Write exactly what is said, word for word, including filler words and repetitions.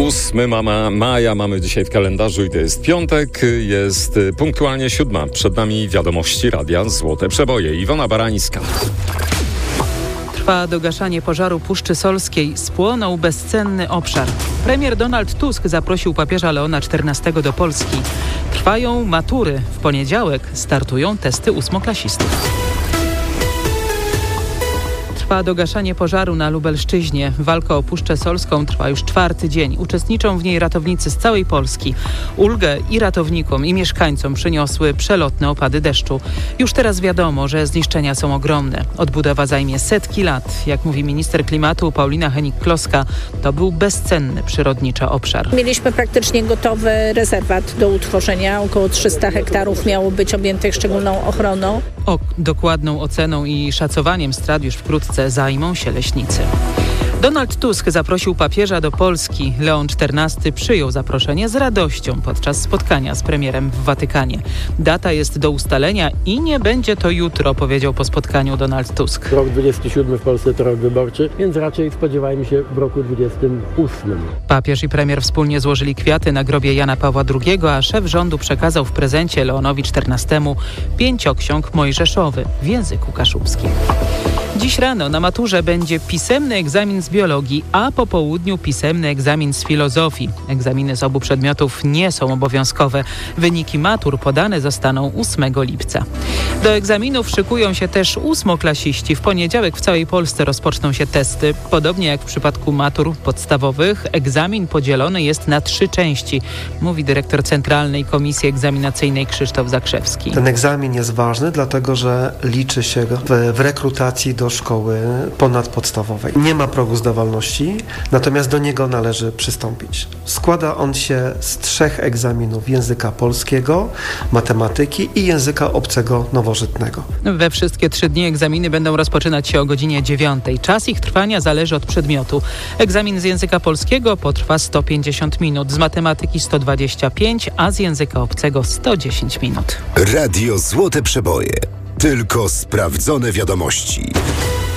ósmego maja mamy dzisiaj w kalendarzu i to jest piątek, jest punktualnie siódma. Przed nami wiadomości Radia Złote Przeboje. Iwona Barańska. Trwa dogaszanie pożaru Puszczy Solskiej. Spłonął bezcenny obszar. Premier Donald Tusk zaprosił papieża Leona czternastego do Polski. Trwają matury. W poniedziałek startują testy ósmoklasistów. Trwa dogaszanie pożaru na Lubelszczyźnie. Walka o Puszczę Solską trwa już czwarty dzień. Uczestniczą w niej ratownicy z całej Polski. Ulgę i ratownikom, i mieszkańcom przyniosły przelotne opady deszczu. Już teraz wiadomo, że zniszczenia są ogromne. Odbudowa zajmie setki lat. Jak mówi minister klimatu Paulina Hennig-Kloska, to był bezcenny przyrodniczy obszar. Mieliśmy praktycznie gotowy rezerwat do utworzenia. Około trzysta hektarów miało być objętych szczególną ochroną. O dokładną oceną i szacowaniem strat już wkrótce zajmą się leśnicy. Donald Tusk zaprosił papieża do Polski. Leon czternasty przyjął zaproszenie z radością podczas spotkania z premierem w Watykanie. Data jest do ustalenia i nie będzie to jutro, powiedział po spotkaniu Donald Tusk. Rok dwudziesty siódmy w Polsce to rok wyborczy, więc raczej spodziewajmy się w roku dwudziestym ósmym. Papież i premier wspólnie złożyli kwiaty na grobie Jana Pawła drugiego, a szef rządu przekazał w prezencie Leonowi czternastemu pięcioksiąg mojżeszowy w języku kaszubskim. Dziś rano na maturze będzie pisemny egzamin z biologii, a po południu pisemny egzamin z filozofii. Egzaminy z obu przedmiotów nie są obowiązkowe. Wyniki matur podane zostaną ósmego lipca. Do egzaminów szykują się też ósmoklasiści. W poniedziałek w całej Polsce rozpoczną się testy. Podobnie jak w przypadku matur podstawowych, egzamin podzielony jest na trzy części, mówi dyrektor Centralnej Komisji Egzaminacyjnej Krzysztof Zakrzewski. Ten egzamin jest ważny, dlatego że liczy się w, w rekrutacji do szkoły ponadpodstawowej. Nie ma progu zdawalności, natomiast do niego należy przystąpić. Składa on się z trzech egzaminów: języka polskiego, matematyki i języka obcego nowożytnego. We wszystkie trzy dni egzaminy będą rozpoczynać się o godzinie dziewiątej. Czas ich trwania zależy od przedmiotu. Egzamin z języka polskiego potrwa sto pięćdziesiąt minut, z matematyki sto dwadzieścia pięć, a z języka obcego sto dziesięć minut. Radio Złote Przeboje. Tylko sprawdzone wiadomości.